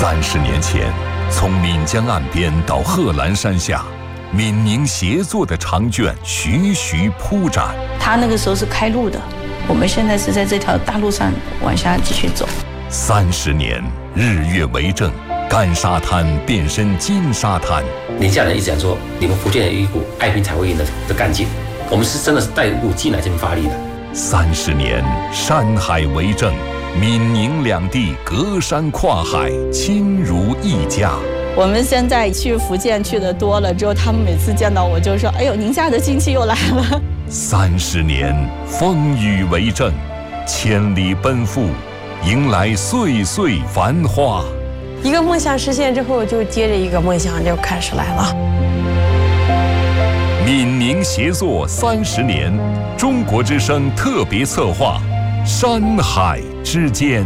30年前，从岷江岸边到贺兰山下，闽宁协作的长卷徐徐铺展。 他那个时候是开路的，我们现在是在这条大路上往下继续走。 30年，日月为证，干沙滩变身金沙滩。 宁夏人一直讲说，你们福建有一股爱拼才会赢的干劲，我们是真的是带入进来这边发力的。 30年，山海为证，闽宁两地隔山跨海，亲如一家。 我们现在去福建去的多了之后，他们每次见到我就说：“哎呦，宁夏的亲戚又来了。 ”30年，风雨为证，千里奔赴，迎来岁岁繁花。 一个梦想实现之后，就接着一个梦想就开始来了。 闽宁协作30年，中国之声特别策划《山海之间》。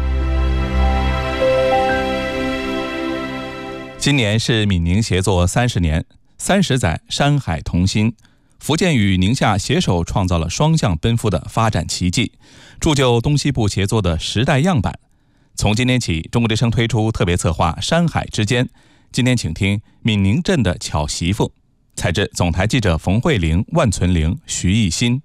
今年是闽宁协作30年，30载山海同心。福建与宁夏携手创造了双向奔赴的发展奇迹，铸就东西部协作的时代样板。从今天起，中国之声推出特别策划《山海之间》。今天请听闽宁镇的巧媳妇。采自总台记者冯慧玲、万存玲、徐艺新。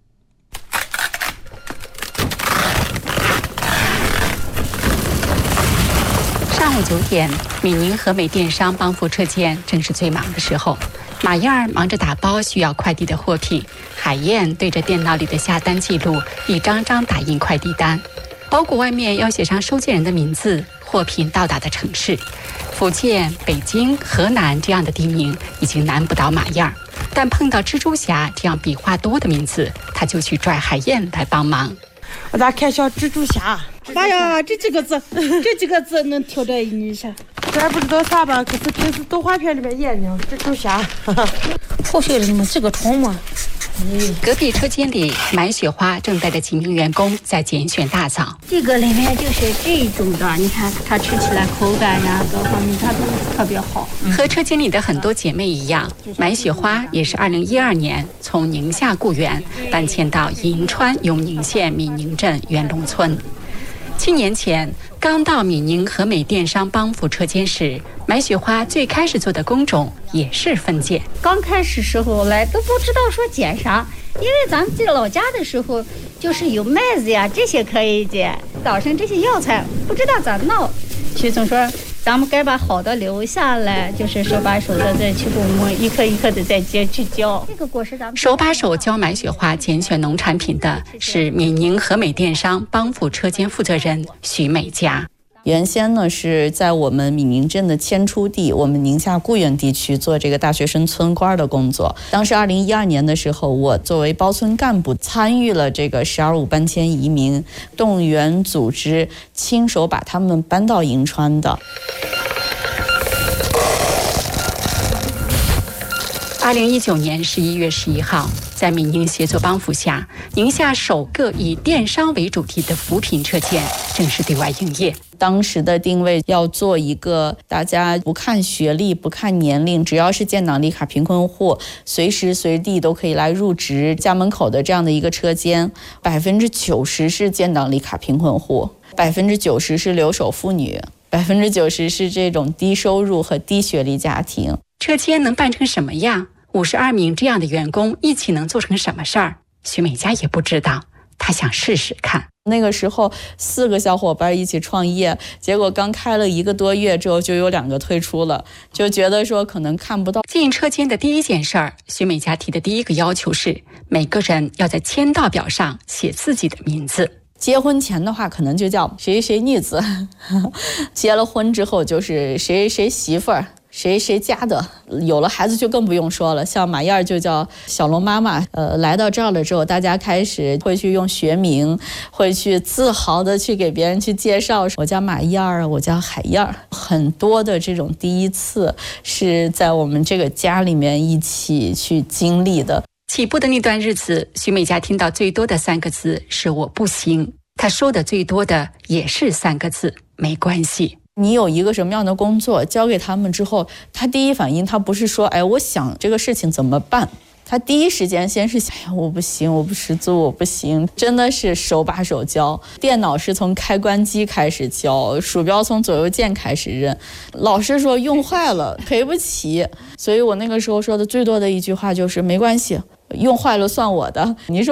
上午9点，闽宁和美电商帮扶车间正是最忙的时候。马燕儿忙着打包需要快递的货品，海燕对着电脑里的下单记录，一张张打印快递单。包裹外面要写上收件人的名字、货品到达的城市。福建、北京、河南这样的地名已经难不倒马燕儿，但碰到蜘蛛侠这样笔画多的名字，他就去拽海燕来帮忙。 我咋看像蜘蛛侠？妈呀，这几个字能挑在一起。这还不知道啥吧？可是平时动画片里面演的蜘蛛侠。 破碎了，你们这个虫嘛。 隔壁车间里，买雪花正带着几名员工在拣选大枣。 这个里面就是这种的，你看它吃起来口感呀，各方面它都特别好。 和车间里的很多姐妹一样，买雪花也是2012年从宁夏固原搬迁到银川永宁县闽宁镇元龙村。7年前刚到闽宁和美电商帮扶车间时，买雪花最开始做的工种也是分拣。 刚开始时候来都不知道说捡啥，因为咱们在老家的时候就是有麦子呀这些可以捡，早上这些药材不知道咋弄。徐总说咱们该把好的留下来，就是手把手的再去给我们一颗一颗的再接去浇。这个果实咱们手把手教买雪花拣选农产品的是闽宁和美电商帮扶车间负责人徐美佳。 原先呢是在我们闽宁镇的迁出地，我们宁夏固原地区做这个大学生村官的工作。当时2012年的时候，我作为包村干部参与了这个12.5搬迁移民，动员组织，亲手把他们搬到银川的。 2019年11月11号，在闽宁协作帮扶下，宁夏首个以电商为主题的扶贫车间正式对外营业。 当时的定位要做一个大家不看学历、不看年龄，只要是建档立卡贫困户，随时随地都可以来入职家门口的这样的一个车间。90%是建档立卡贫困户，90%是留守妇女，90%是这种低收入和低学历家庭。 车间能办成什么样？52名这样的员工一起能做成什么事儿？徐美佳也不知道，她想试试看。 那个时候4个小伙伴一起创业，结果刚开了1个多月之后就有2个退出了，就觉得说可能看不到。 进车间的第一件事儿，徐美佳提的第一个要求是每个人要在签到表上写自己的名字。 结婚前的话可能就叫谁谁女子，结了婚之后就是谁谁媳妇儿，谁谁家的，有了孩子就更不用说了，像马燕儿就叫小龙妈妈。来到这儿了之后，大家开始会去用学名，会去自豪的去给别人去介绍，我叫马燕儿，我叫海燕儿。很多的这种第一次是在我们这个家里面一起去经历的。 起步的那段日子，徐美佳听到最多的3个字是我不行，她说的最多的也是3个字，没关系。 你有一个什么样的工作交给他们之后，他第一反应他不是说我想这个事情怎么办， 他第一时间先是想，哎呀，我不行，我不识字，我不行，真的是手把手教。电脑是从开关机开始教，鼠标从左右键开始认。老师说用坏了赔不起，所以我那个时候说的最多的一句话就是没关系，用坏了算我的。你说